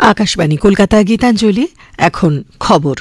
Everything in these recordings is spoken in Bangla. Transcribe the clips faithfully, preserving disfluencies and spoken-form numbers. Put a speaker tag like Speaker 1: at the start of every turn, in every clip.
Speaker 1: আকাশবাণী কলকাতা, গীতাঞ্জলি। এখন খবর।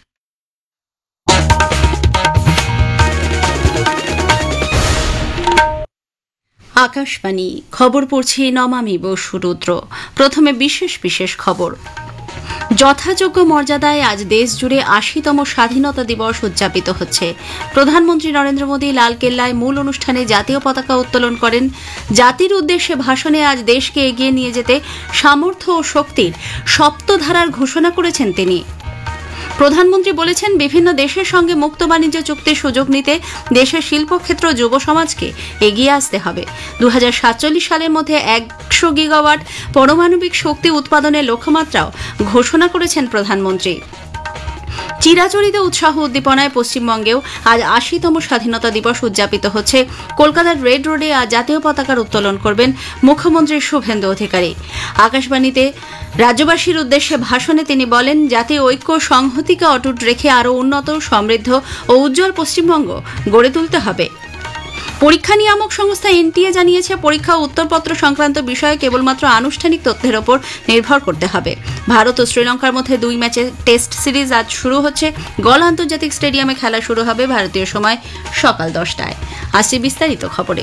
Speaker 2: আকাশবাণী খবর পড়ছি নমামি বসুরুদ্র। প্রথমে বিশেষ বিশেষ খবর। যথাযোগ্য মর্যাদায় আজ দেশ জুড়ে আশিতম স্বাধীনতা দিবস উদযাপিত হচ্ছে। প্রধানমন্ত্রী নরেন্দ্র মোদী লালকেল্লায় মূল অনুষ্ঠানে জাতীয় পতাকা উত্তোলন করেন। জাতির উদ্দেশ্যে ভাষণে আজ দেশকে এগিয়ে নিয়ে যেতে সামর্থ্য ও শক্তির সপ্তধারার ঘোষণা করেছেন তিনি। প্রধানমন্ত্রী বলেছেন, বিভিন্ন দেশের সঙ্গে মুক্ত বাণিজ্য চুক্তির সুযোগ নিতে দেশের শিল্পক্ষেত্র যুব সমাজকে এগিয়ে আসতে হবে। দু হাজার সাতচল্লিশ সালের মধ্যে একশো গিগাওয়াট পারমাণবিক শক্তি উৎপাদনের লক্ষ্যমাত্রাও ঘোষণা করেছেন প্রধানমন্ত্রী। চিরাচরিত উৎসাহ উদ্দীপনায় পশ্চিমবঙ্গেও আজ আশিতম স্বাধীনতা দিবস উদযাপিত হচ্ছে। কলকাতার রেড রোডে আজ জাতীয় পতাকার উত্তোলন করবেন মুখ্যমন্ত্রী শুভেন্দু অধিকারী। আকাশবাণীতে রাজ্যবাসীর উদ্দেশ্যে ভাষণে তিনি বলেন, জাতীয় ঐক্য সংহতিকে অটুট রেখে আরও উন্নত, সমৃদ্ধ ও উজ্জ্বল পশ্চিমবঙ্গ গড়ে তুলতে হবে। পরীক্ষা নিয়ামক সংস্থা এনটিএ জানিয়েছে, পরীক্ষা ও উত্তরপত্র সংক্রান্ত বিষয়ে কেবলমাত্র আনুষ্ঠানিক তথ্যের ওপর নির্ভর করতে হবে। ভারত ও শ্রীলঙ্কার মধ্যে দুই ম্যাচের টেস্ট সিরিজ আজ শুরু হচ্ছে। গল আন্তর্জাতিক স্টেডিয়ামে খেলা শুরু হবে ভারতীয় সময় সকাল দশটায়। আসছে বিস্তারিত খবরে।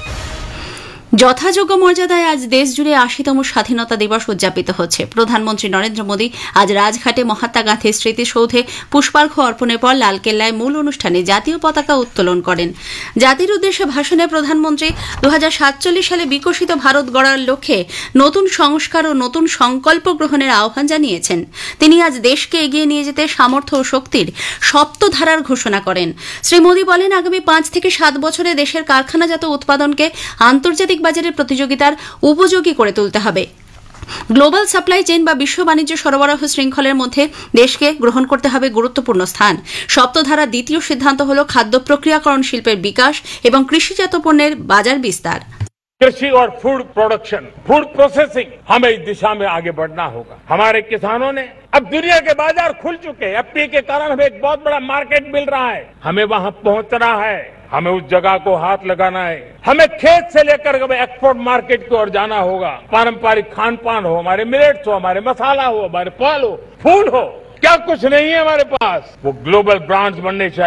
Speaker 2: যথাযোগ্য মর্যাদায় আজ দেশ জুড়ে আশিতম স্বাধীনতা দিবস উদযাপিত হচ্ছে। প্রধানমন্ত্রী নরেন্দ্র মোদী আজ রাজঘাটে মহাত্মা গান্ধীর স্মৃতিসৌধে পুষ্পার্ঘ্য অর্পণের পর লালকেল্লায় মূল অনুষ্ঠানে জাতীয় পতাকা উত্তোলন করেন। জাতির উদ্দেশ্যে ভাষণে প্রধানমন্ত্রী দু হাজার সাতচল্লিশ সালে বিকশিত ভারত গড়ার লক্ষ্যে নতুন সংস্কার ও নতুন সংকল্প গ্রহণের আহ্বান জানিয়েছেন। তিনি আজ দেশকে এগিয়ে নিয়ে যেতে সামর্থ্য ও শক্তির সপ্তধারার ঘোষণা করেন। শ্রী মোদী বলেন, আগামী পাঁচ থেকে সাত বছরে দেশের কারখানাজাত উৎপাদনকে আন্তর্জাতিক বাজারের প্রতিযোগিতার উপযোগী করে তুলতে হবে। গ্লোবাল সাপ্লাই চেইন বা বিশ্ব বাণিজ্য সরবরাহ শৃঙ্খলের মধ্যে দেশকে গ্রহণ করতে হবে গুরুত্বপূর্ণ স্থান। সপ্তধারার দ্বিতীয় সিদ্ধান্ত হল খাদ্য প্রক্রিয়াকরণ শিল্পের বিকাশ এবং কৃষিজাত পণ্যের বাজার বিস্তার।
Speaker 3: कृषि और फूड प्रोडक्शन, फूड प्रोसेसिंग, हमें इस दिशा में आगे बढ़ना होगा। हमारे किसानों ने अब दुनिया के बाजार खुल चुके हैं। एफपीए के कारण हमें एक बहुत बड़ा मार्केट मिल रहा है। हमें वहां पहुंचना है, हमें उस जगह को हाथ लगाना है। हमें खेत से लेकर एक्सपोर्ट मार्केट की ओर जाना होगा। पारंपरिक खान पान हो, हमारे मिलेट्स हो, हमारे मसाला हो, हमारे फल हो, फूल हो, क्या कुछ नहीं है हमारे पास, वो ग्लोबल ब्रांड्स बनने चाहिए।